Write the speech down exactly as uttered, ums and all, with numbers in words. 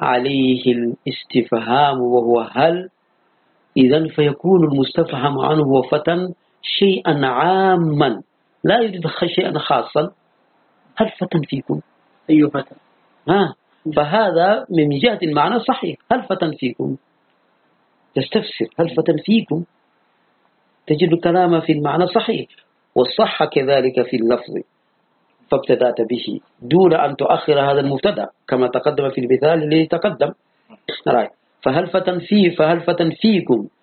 عليه الاستفهام وهو هل، إذن فيكون المستفهم عنه هو فتى شيئا عاما لا يريد شيئا خاصا. هل فتى فيكم؟ أي فتى؟ ها، فهذا من جهة المعنى صحيح. هل فتى فيكم تستفسر هل فتى فيكم، تجد الكلام في المعنى صحيح، والصح كذلك في اللفظ، فابتدأت به دون أن تؤخر هذا المبتدا كما تقدم في المثال الذي تقدم. فهل فتى في فهل فتى فيكم